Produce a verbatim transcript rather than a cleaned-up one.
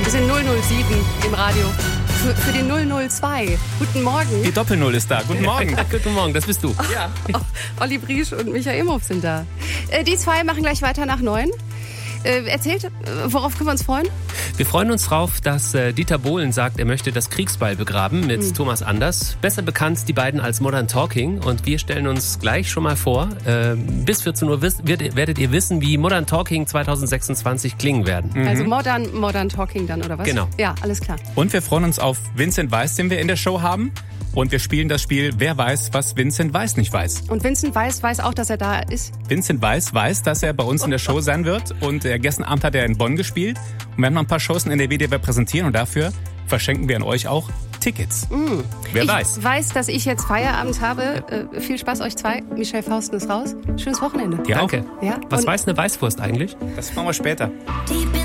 Wir sind null null sieben im Radio. Für, für den null null zwei. Guten Morgen. Die Doppel-Null ist da. Guten Morgen. Guten Morgen, das bist du. Ja. Olli Briesch und Michael Imhoff sind da. Äh, die zwei machen gleich weiter nach neun. Äh, erzählt, äh, worauf können wir uns freuen? Wir freuen uns drauf, dass äh, Dieter Bohlen sagt, er möchte das Kriegsbeil begraben mit mhm. Thomas Anders. Besser bekannt die beiden als Modern Talking. Und wir stellen uns gleich schon mal vor, äh, bis vierzehn Uhr wisst, werdet, werdet ihr wissen, wie Modern Talking zwanzig sechsundzwanzig klingen werden. Mhm. Also Modern, Modern Talking dann, oder was? Genau. Ja, alles klar. Und wir freuen uns auf Vincent Weiss, den wir in der Show haben. Und wir spielen das Spiel Wer weiß, was Vincent Weiss nicht weiß. Und Vincent Weiss weiß auch, dass er da ist? Vincent Weiss weiß, dass er bei uns in der Show sein wird. Und äh, gestern Abend hat er in Bonn gespielt. Und wir haben noch ein paar Shows in N R W, die wir präsentieren. Und dafür verschenken wir an euch auch Tickets. Mm. Wer ich weiß. Ich weiß, dass ich jetzt Feierabend habe. Äh, viel Spaß euch zwei. Michelle Fausten ist raus. Schönes Wochenende. Ja, danke. Auch. Ja? Was weiß eine Weißwurst eigentlich? Das machen wir später.